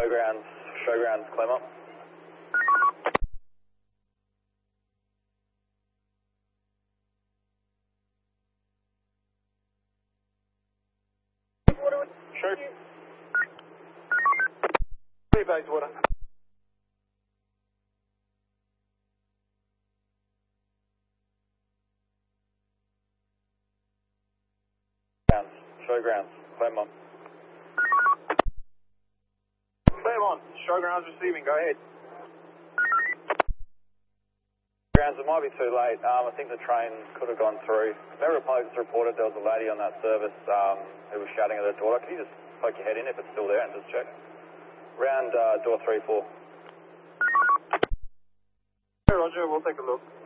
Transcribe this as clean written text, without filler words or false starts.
Showgrounds, Clemmer. Sure. 3 Bayswater. Showgrounds, Clemmer. Claremont, Showgrounds receiving, go ahead. Showgrounds, it might be too late. I think the train could have gone through. They reported there was a lady on that service who was shouting at her daughter. Can you just poke your head in if it's still there and just check? Round door 3-4. Roger, we'll take a look.